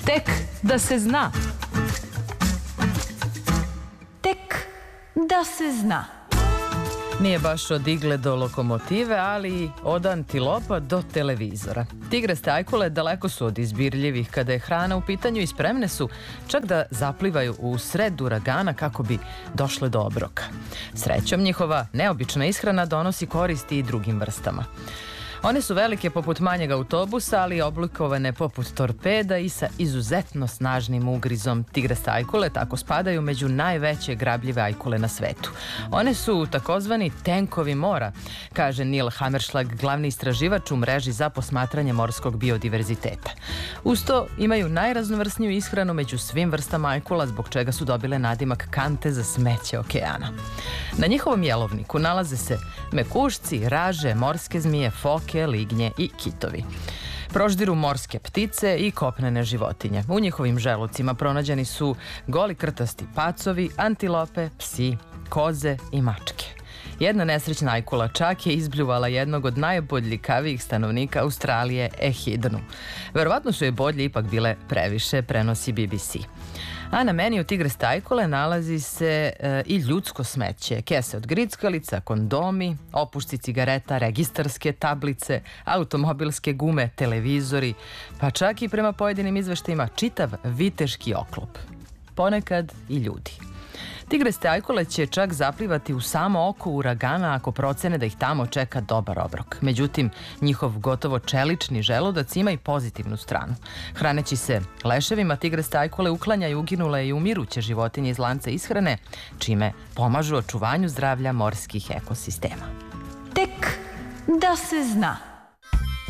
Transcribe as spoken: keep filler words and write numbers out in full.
Tek da se zna. Tek da se zna. Nije baš od igle do lokomotive, ali od antilopa do televizora. Tigraste ajkule daleko su od izbirljivih kada je hrana u pitanju i spremne su čak da zaplivaju u sred uragana kako bi došle do obroka. Srećom, njihova neobična ishrana donosi koristi i drugim vrstama. One su velike poput manjeg autobusa, ali oblikovane poput torpeda i sa izuzetno snažnim ugrizom. Tigraste ajkule tako spadaju među najveće grabljive ajkule na svetu. One su takozvani tenkovi mora, kaže Neil Hammerschlag, glavni istraživač u mreži za posmatranje morskog biodiverziteta. Uz to imaju najraznovrsniju ishranu među svim vrstama ajkula, zbog čega su dobile nadimak kante za smeće okeana. Na njihovom jelovniku nalaze se mekušci, raže, morske zmije, foke, lignje i kitovi. Proždiru morske ptice i kopnene životinje. U njihovim želucima pronađeni su goli krtasti pacovi, antilope, psi, koze i mačke. Jedna nesrećna ajkula čak je izbljuvala jednog od najbodljikavijih stanovnika Australije, Ehidnu. Verovatno su je bodlje ipak bile previše, prenosi B B C. A na meniju tigraste ajkule nalazi se e, i ljudsko smeće, kese od grickalica, kondomi, opušci cigareta, registarske tablice, automobilske gume, televizori, pa čak i prema pojedinim izveštajima čitav viteški oklop. Ponekad i ljudi. Tigraste ajkule će čak zaplivati u samo oko uragana ako procene da ih tamo čeka dobar obrok. Međutim, njihov gotovo čelični želudac ima i pozitivnu stranu. Hraneći se leševima, tigraste ajkule uklanjaju uginule i umiruće životinje iz lanca ishrane, čime pomažu očuvanju zdravlja morskih ekosistema. Tek da se zna.